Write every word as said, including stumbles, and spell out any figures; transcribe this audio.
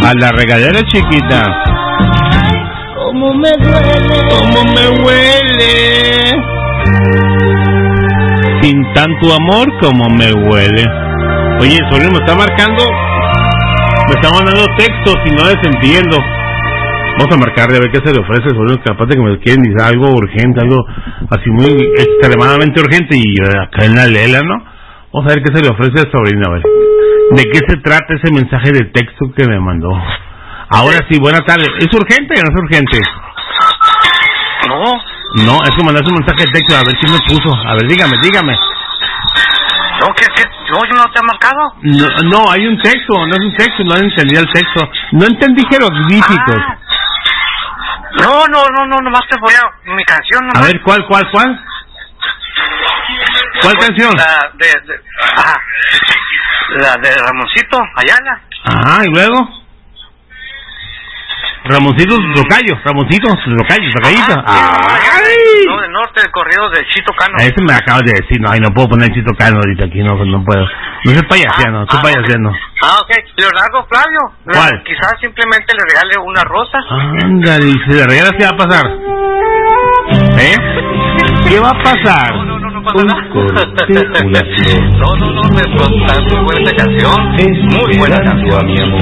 A la regadera, chiquita. Cómo me duele. Cómo me huele. Sin tanto amor como me huele. Oye, el sobrino me está marcando. Me está mandando textos y no les entiendo. Vamos a marcarle a ver qué se le ofrece, sobrino, capaz de que me quieren decir algo urgente, algo así muy extremadamente urgente y acá en la lela, ¿no? Vamos a ver qué se le ofrece al sobrino, a ver. ¿De qué se trata ese mensaje de texto que me mandó? Ahora sí, buenas tardes. ¿Es urgente o no es urgente? No. No, es que mandaste un mensaje de texto, a ver quién me puso. A ver, dígame, dígame. No, ¿qué, qué? ¿Yo, yo no te he marcado? No, no, hay un texto, no es un texto, no entendí el texto. No entendí jeroglíficos. Ah. No, no, no, no, nomás te voy a... Mi canción nomás. A ver, ¿cuál, cuál, cuál? ¿Cuál pues, canción? La de... de ajá, la de Ramoncito Ayala. Ajá, ¿y luego? Ramoncito Tocayo, Ramoncito Tocayo, Tocayito. ¡Ay! No, del norte, el corrido de Chito Cano. A ese me acabas de decir, no, ay, no puedo poner Chito Cano ahorita aquí, no, no puedo. No soy payasiano, ah, soy ah, payasiano. Ah, ok. Leonardo Flavio. ¿Cuál? Quizás simplemente le regale una rosa. Ándale, y si le regalas, ¿qué va a pasar? ¿Eh? ¿Qué va a pasar? No, no, no, no pasa nada. Un corte, una flor. No, no, no, me está muy buena canción. Es muy buena canción, mi amor.